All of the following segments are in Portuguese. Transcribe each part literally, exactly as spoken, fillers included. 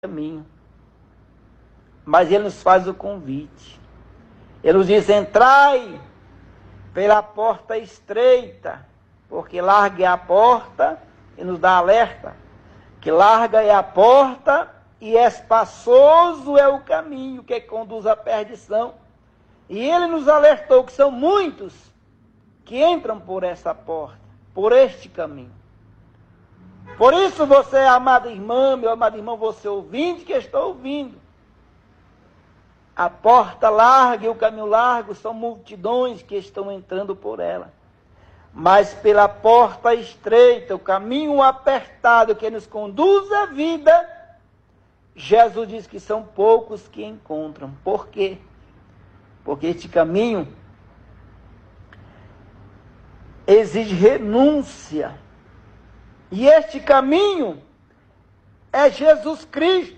caminho. Mas ele nos faz o convite. Ele nos diz: entrai pela porta estreita, porque larga é a porta, e nos dá alerta, que larga é a porta e espaçoso é o caminho que conduz à perdição. E ele nos alertou que são muitos que entram por essa porta, por este caminho. Por isso você, amada irmã, meu amado irmão, você ouvinte que estou ouvindo, a porta larga e o caminho largo são multidões que estão entrando por ela. Mas pela porta estreita, o caminho apertado que nos conduz à vida, Jesus diz que são poucos que encontram. Por quê? Porque este caminho exige renúncia. E este caminho é Jesus Cristo,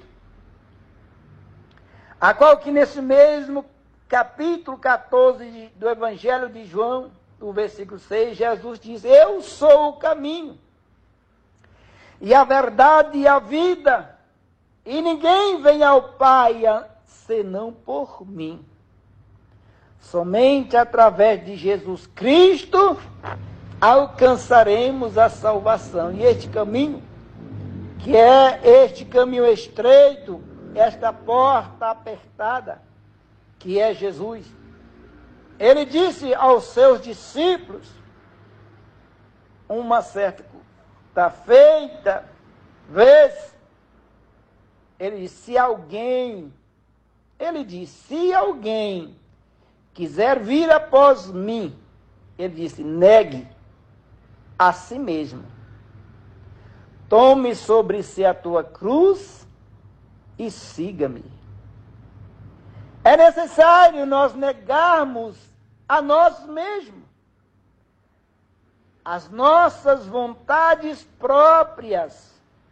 a qual que nesse mesmo capítulo catorze do Evangelho de João, do versículo seis, Jesus diz: eu sou o caminho, e a verdade e a vida, e ninguém vem ao Pai senão por mim. Somente através de Jesus Cristo alcançaremos a salvação. E este caminho, que é este caminho estreito, esta porta apertada, que é Jesus. Ele disse aos seus discípulos, uma certa feita vez, ele disse: se alguém, ele disse, se alguém quiser vir após mim, ele disse, negue a si mesmo, tome sobre si a tua cruz e siga-me. É necessário nós negarmos a nós mesmos, as nossas vontades próprias,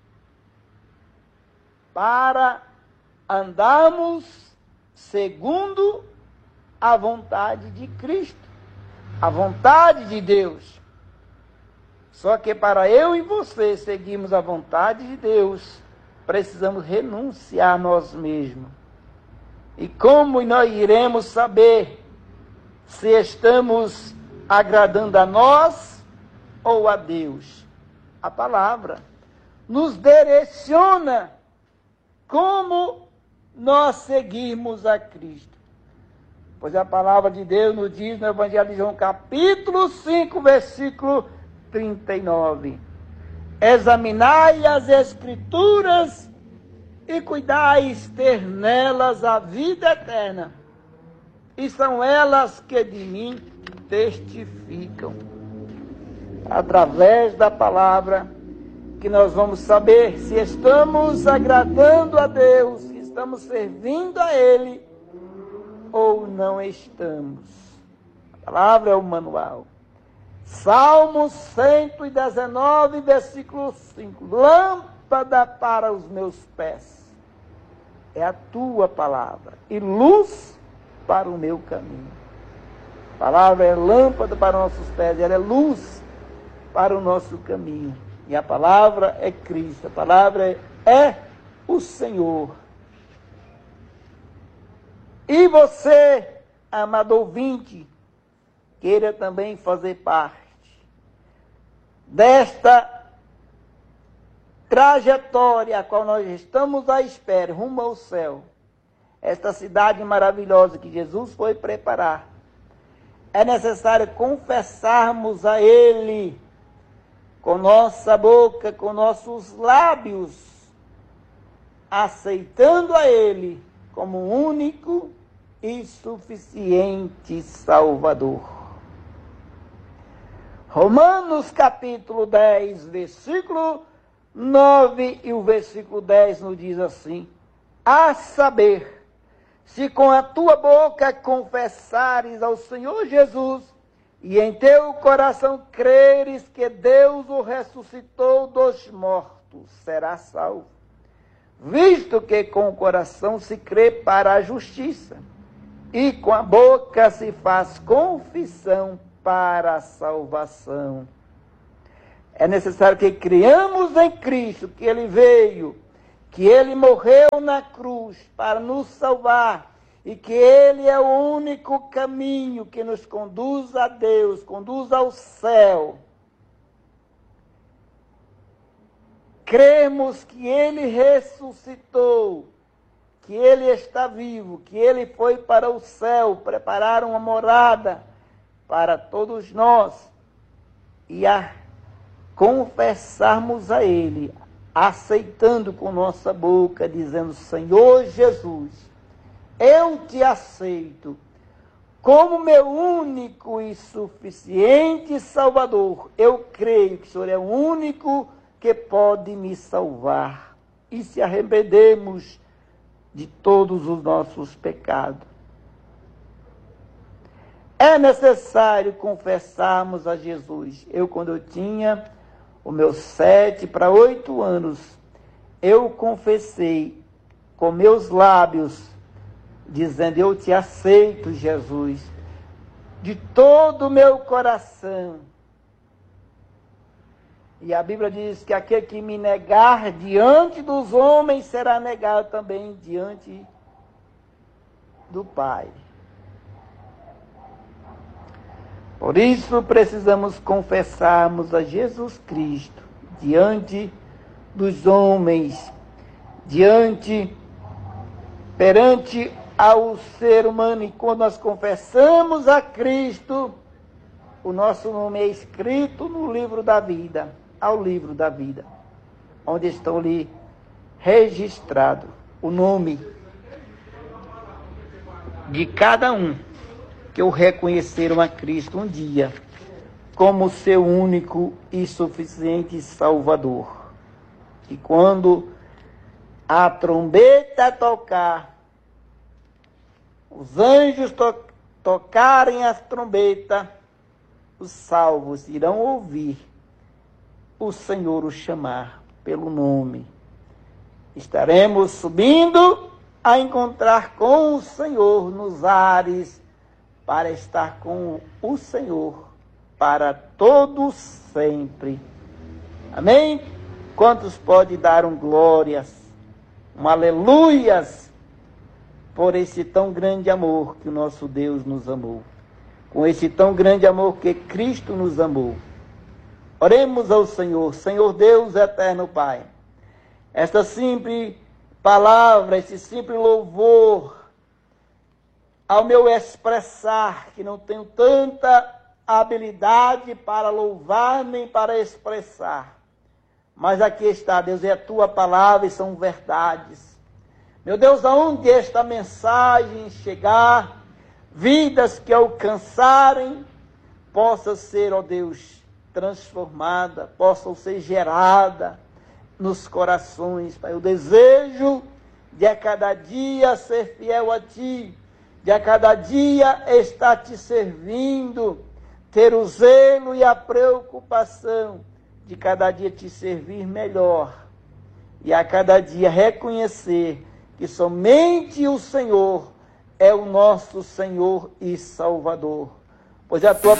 para andarmos segundo a vontade de Cristo, a vontade de Deus. Só que para eu e você seguirmos a vontade de Deus, precisamos renunciar a nós mesmos. E como nós iremos saber se estamos agradando a nós ou a Deus? A palavra nos direciona como nós seguirmos a Cristo. Pois a palavra de Deus nos diz no Evangelho de João, capítulo cinco, versículo trinta e nove. Examinai as Escrituras e cuidais ter nelas a vida eterna, e são elas que de mim testificam. Através da palavra que nós vamos saber se estamos agradando a Deus, se estamos servindo a Ele ou não estamos. A palavra é o manual. Salmo cento e dezenove, versículo cinco. Lâmpada para os meus pés é a tua palavra, e luz para o meu caminho. A palavra é lâmpada para os nossos pés, ela é luz para o nosso caminho. E a palavra é Cristo, a palavra é, é o Senhor. E você, amado ouvinte, queira também fazer parte desta trajetória a qual nós estamos à espera, rumo ao céu, esta cidade maravilhosa que Jesus foi preparar. É necessário confessarmos a Ele com nossa boca, com nossos lábios, aceitando a Ele como único e suficiente Salvador. Romanos capítulo dez, versículo nove e o versículo dez nos diz assim: a saber, se com a tua boca confessares ao Senhor Jesus, e em teu coração creres que Deus o ressuscitou dos mortos, serás salvo. Visto que com o coração se crê para a justiça, e com a boca se faz confissão para a salvação. É necessário que criamos em Cristo, que Ele veio, que Ele morreu na cruz para nos salvar e que Ele é o único caminho que nos conduz a Deus, conduz ao céu. Cremos que Ele ressuscitou, que Ele está vivo, que Ele foi para o céu preparar uma morada para todos nós e a confessarmos a Ele, aceitando com nossa boca, dizendo: Senhor Jesus, eu te aceito como meu único e suficiente Salvador. Eu creio que o Senhor é o único que pode me salvar. E se arrependemos de todos os nossos pecados. É necessário confessarmos a Jesus. Eu, quando eu tinha os meus sete para oito anos, eu confessei com meus lábios, dizendo: eu te aceito, Jesus, de todo o meu coração. E a Bíblia diz que aquele que me negar diante dos homens será negado também diante do Pai. Por isso precisamos confessarmos a Jesus Cristo diante dos homens, diante, perante ao ser humano. E quando nós confessamos a Cristo, o nosso nome é escrito no livro da vida, ao livro da vida, onde estão ali registrado o nome de cada um que o reconheceram a Cristo um dia como seu único e suficiente Salvador. E quando a trombeta tocar, os anjos to tocarem a trombeta, os salvos irão ouvir o Senhor o chamar pelo nome. Estaremos subindo a encontrar com o Senhor nos ares, para estar com o Senhor para todos sempre. Amém? Quantos podem dar um glórias, um aleluias, por esse tão grande amor que o nosso Deus nos amou, com esse tão grande amor que Cristo nos amou. Oremos ao Senhor. Senhor Deus eterno Pai, esta simples palavra, esse simples louvor, ao meu expressar, que não tenho tanta habilidade para louvar nem para expressar, mas aqui está, Deus, é a tua palavra e são verdades. Meu Deus, aonde esta mensagem chegar, vidas que alcançarem, possa ser, ó Deus, transformada, possam ser gerada nos corações, Pai. O desejo de a cada dia ser fiel a Ti, de a cada dia estar Te servindo, ter o zelo e a preocupação de cada dia Te servir melhor, e a cada dia reconhecer que somente o Senhor é o nosso Senhor e Salvador, pois a Tua